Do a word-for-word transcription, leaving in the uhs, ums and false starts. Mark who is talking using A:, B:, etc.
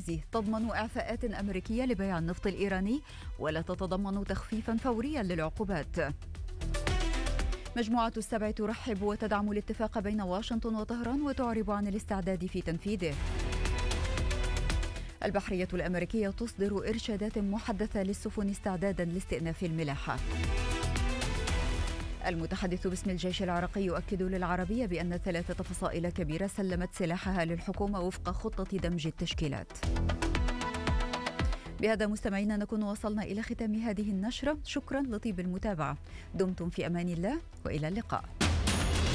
A: الإنجليزي تضمن إعفاءات أمريكية لبيع النفط الإيراني ولا تتضمن تخفيفا فوريا للعقوبات. مجموعة السبع ترحب وتدعم الاتفاق بين واشنطن وطهران وتعرب عن الاستعداد في تنفيذه. البحرية الأمريكية تصدر إرشادات محدثة للسفن استعدادا لاستئناف الملاحة. المتحدث باسم الجيش العراقي يؤكد للعربية بأن ثلاثة فصائل كبيرة سلمت سلاحها للحكومة وفق خطة دمج التشكيلات. بهذا مستمعينا نكون وصلنا إلى ختام هذه النشرة. شكرا لطيب المتابعة. دمتم في أمان الله وإلى اللقاء.